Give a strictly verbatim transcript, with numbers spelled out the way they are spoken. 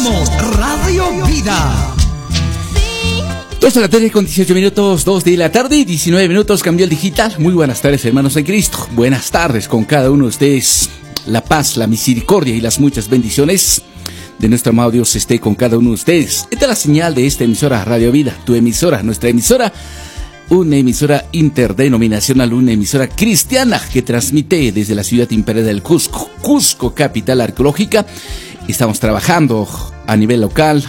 Somos Radio Vida. Dos de la tarde con dieciocho minutos, dos de la tarde, diecinueve minutos, cambió el digital. Muy buenas tardes, hermanos en Cristo. Buenas tardes con cada uno de ustedes. La paz, la misericordia y las muchas bendiciones de nuestro amado Dios esté con cada uno de ustedes. Esta es la señal de esta emisora Radio Vida, tu emisora, nuestra emisora, una emisora interdenominacional, una emisora cristiana que transmite desde la ciudad imperial del Cusco, Cusco, capital arqueológica. Estamos trabajando a nivel local,